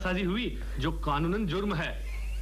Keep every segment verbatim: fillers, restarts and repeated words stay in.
साजी हुई जो कानूनन जुर्म है।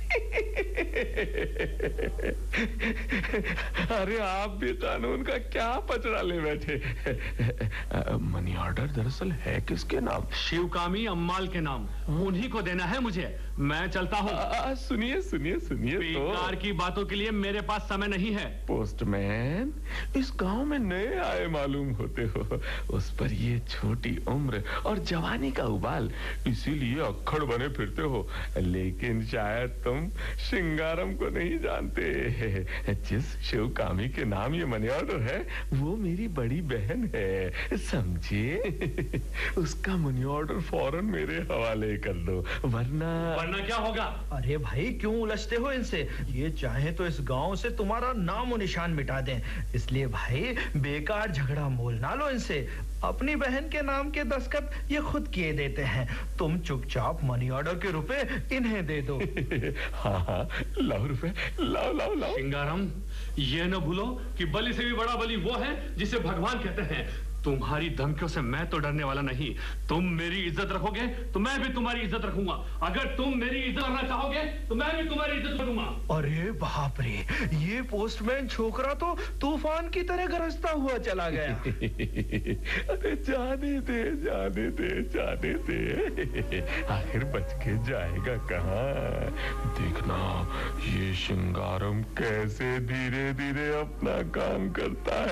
अरे आप भी कानून का क्या पचड़ा ले बैठे। मनी ऑर्डर दरअसल है किसके नाम? शिवकामी अम्माल के नाम। उन्हीं को देना है मुझे। मैं चलता हूँ। सुनिए सुनिए सुनिए तो। बेकार की बातों के लिए मेरे पास समय नहीं है। पोस्टमैन, इस गांव में नए आए मालूम होते हो। उस पर ये छोटी उम्र और जवानी का उबाल, इसीलिए अक्खड़ बने फिरते हो। लेकिन शायद तुम सिंगारम को नहीं जानते। जिस शिवकामी के नाम ये मनी ऑर्डर है, वो मेरी बड़ी बहन है, समझे? उसका मनी ऑर्डर फौरन मेरे हवाले कर दो, वरना वरना क्या होगा? अरे भाई, क्यों उलझते हो इनसे? ये चाहे तो इस गांव से तुम्हारा नाम और निशान मिटा दें। इसलिए भाई, बेकार झगड़ा मोल ना लो इनसे। अपनी बहन के नाम के दस्तखत ये खुद किए देते हैं। तुम चुपचाप मनी ऑर्डर के रुपए इन्हें दे दो। हाँ हाँ, लाओ रुपए, लाओ लाओ लाओ। सिंगारम, ये न भूलो कि बलि से भी बड़ा बलि वो है जिसे भगवान कहते हैं। तुम्हारी धमकियों से मैं तो डरने वाला नहीं। तुम मेरी इज्जत रखोगे तो मैं भी तुम्हारी इज्जत रखूंगा। अगर तुम मेरी इज्जत करना चाहोगे तो मैं भी तुम्हारी इज्जत करूंगा। अरे बाप रे, ये पोस्टमैन छोकरा तो तूफान की तरह गरजता हुआ चला गया। अरे जाने दे जाने दे जाने दे, आखिर बच के जाएगा कहाँ? देखना ये सिंगारम कैसे धीरे धीरे अपना काम करता है।